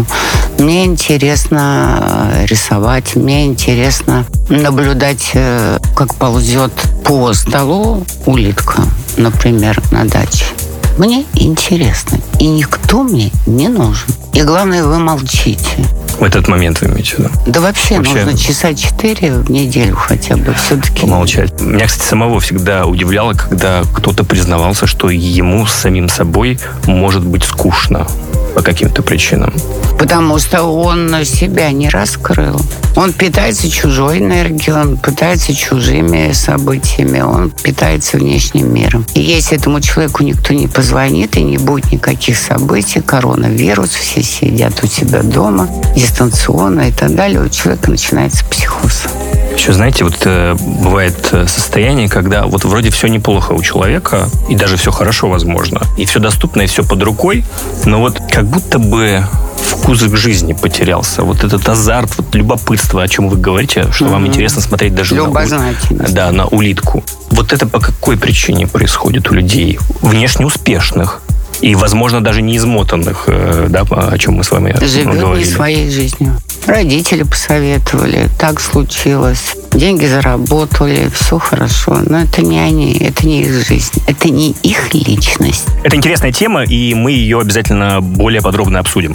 улитку. Мне интересно рисовать, мне интересно наблюдать, как ползет по столу улитка, например, на даче. Мне интересно, и никто мне не нужен. И главное, вы молчите. В этот момент вы имеете в виду? Да вообще нужно часа 4 в неделю хотя бы все-таки. Молчать. Меня, кстати, самого всегда удивляло, когда кто-то признавался, что ему с самим собой может быть скучно по каким-то причинам. Потому что он себя не раскрыл. Он питается чужой энергией, он питается чужими событиями, он питается внешним миром. И если этому человеку никто не позвонит и не будет никаких событий, коронавирус, все сидят у себя дома, дистанционно и так далее, у человека начинается психоз. Еще, знаете, вот бывает состояние, когда вот вроде все неплохо у человека, и даже все хорошо, возможно, и все доступно, и все под рукой, но вот как будто бы вкус к жизни потерялся. Вот этот азарт, вот любопытство, о чем вы говорите, что вам интересно смотреть даже на улитку. Вот это по какой причине происходит у людей? Внешне успешных. И, возможно, даже не измотанных, да, о чем мы с вами живет говорили. Не своей жизнью. Родители посоветовали, так случилось. Деньги заработали, все хорошо. Но это не они, это не их жизнь, это не их личность. Это интересная тема, и мы ее обязательно более подробно обсудим.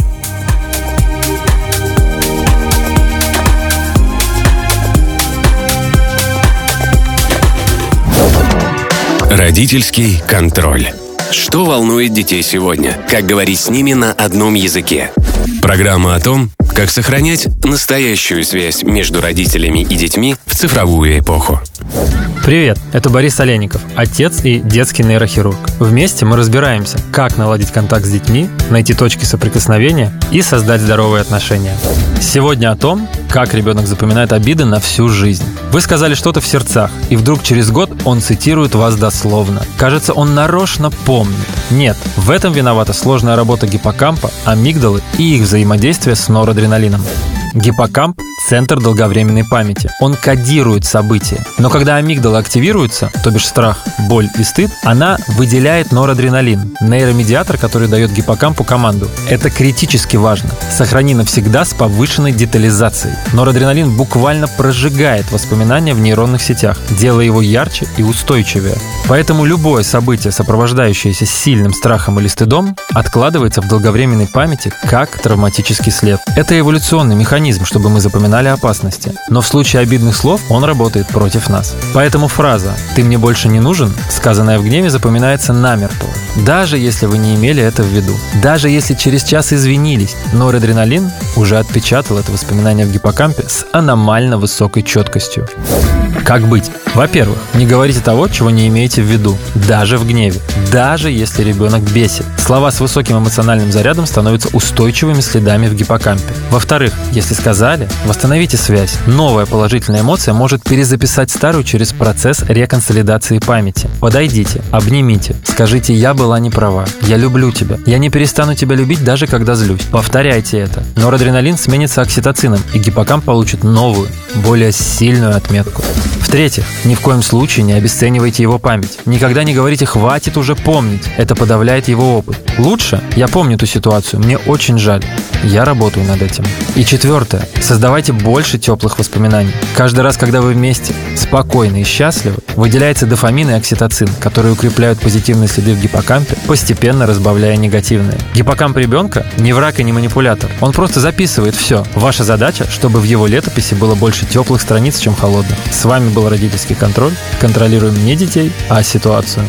Родительский контроль. Что волнует детей сегодня? Как говорить с ними на одном языке? Программа о том, как сохранять настоящую связь между родителями и детьми в цифровую эпоху. Привет, это Борис Олейников, отец и детский нейрохирург. Вместе мы разбираемся, как наладить контакт с детьми, найти точки соприкосновения и создать здоровые отношения. Сегодня о том, как ребенок запоминает обиды на всю жизнь. Вы сказали что-то в сердцах, и вдруг через год он цитирует вас дословно. Кажется, он нарочно помнит. Нет, в этом виновата сложная работа гиппокампа, амигдалы и их взаимодействие с норадреналином. Гиппокамп – центр долговременной памяти. Он кодирует события. Но когда амигдала активируется, то бишь страх, боль и стыд, она выделяет норадреналин – нейромедиатор, который дает гиппокампу команду. Это критически важно. Сохрани навсегда с повышенной детализацией. Норадреналин буквально прожигает воспоминания в нейронных сетях, делая его ярче и устойчивее. Поэтому любое событие, сопровождающееся сильным страхом или стыдом, откладывается в долговременной памяти как травматический след. Это эволюционный механизм, чтобы мы запоминали опасности. Но в случае обидных слов он работает против нас. Поэтому фраза «ты мне больше не нужен», сказанная в гневе, запоминается намертво. Даже если вы не имели это в виду. Даже если через час извинились, норадреналин уже отпечатал это воспоминание в гиппокампе с аномально высокой четкостью. Как быть? Во-первых, не говорите того, чего не имеете в виду, даже в гневе, даже если ребенок бесит. Слова с высоким эмоциональным зарядом становятся устойчивыми следами в гиппокампе. Во-вторых, если сказали, восстановите связь. Новая положительная эмоция может перезаписать старую через процесс реконсолидации памяти. Подойдите, обнимите, скажите «я была не права», «я люблю тебя», «я не перестану тебя любить, даже когда злюсь». Повторяйте это. Норадреналин сменится окситоцином, и гиппокамп получит новую, более сильную отметку. В-третьих, ни в коем случае не обесценивайте его память. Никогда не говорите «хватит уже помнить». Это подавляет его опыт. Лучше «я помню эту ситуацию, мне очень жаль». Я работаю над этим. И четвертое. Создавайте больше теплых воспоминаний. Каждый раз, когда вы вместе, спокойны и счастливы, выделяется дофамин и окситоцин, которые укрепляют позитивные следы в гиппокампе, постепенно разбавляя негативные. Гиппокамп ребенка не враг и не манипулятор. Он просто записывает все. Ваша задача, чтобы в его летописи было больше теплых страниц, чем холодных. С вами был родительский контроль. Контролируем не детей, а ситуацию.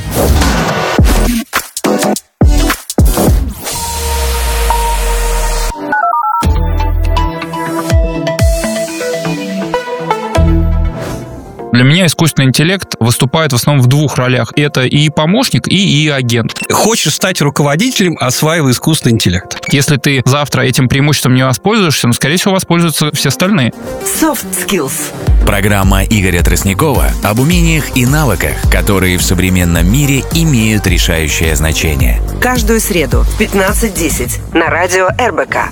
Для меня искусственный интеллект выступает в основном в двух ролях. Это и помощник, и агент. Хочешь стать руководителем, осваивай искусственный интеллект. Если ты завтра этим преимуществом не воспользуешься, скорее всего, воспользуются все остальные. Soft Skills. Программа Игоря Тростникова об умениях и навыках, которые в современном мире имеют решающее значение. Каждую среду в 15:10 на радио РБК.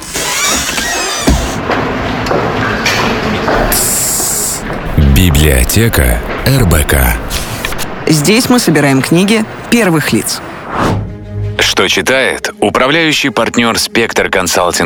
Библиотека РБК. Здесь мы собираем книги первых лиц. Что читает управляющий партнер «Спектр Консалтинг»